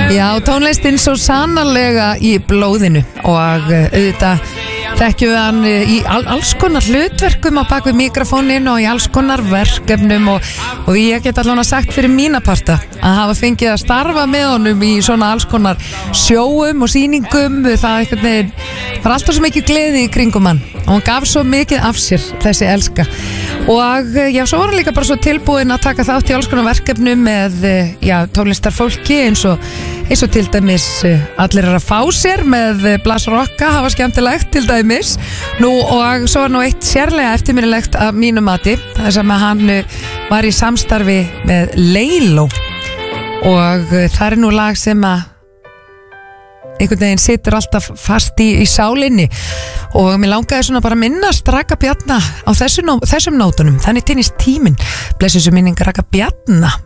Já, tónlistin svo sannarlega í blóðinu og auðvitað þekkjum við hann í alls konar hlutverkum á bakvið mikrofónin og í alls konar verkefnum og ég get allavega sagt fyrir mína parta að hafa fengið að starfa með honum í svona alls konar sjóum og sýningum. Það einhvern veginn var alltaf svo mikið gleði í kringum hann og hann gaf svo mikið af sér, þessi elska. Og já, svo var hann líka bara svo tilbúin að taka þátt í alls konar verkefnum með tónlistarfólki eins og til dæmis allir að fá sér með Blas Rocka, hafa skemmtilegt til dæmis. Nú og svo var nú eitt sérlega eftirminnilegt af mínu mati, þess að hann var í samstarfi með Leilo og það er nú lag sem að einhvern veginn situr alltaf fast í sálinni og mér langaði svona bara að minnast Raka Bjarna á þessum nótunum. Þannig týnist tíminn, blessu sem minning Raka Bjarna